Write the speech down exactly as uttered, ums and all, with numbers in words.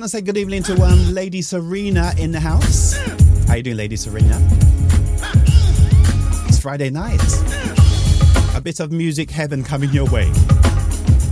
to say good evening to um, Lady Serena in the house. How you doing, Lady Serena? It's Friday night. A bit of music heaven coming your way.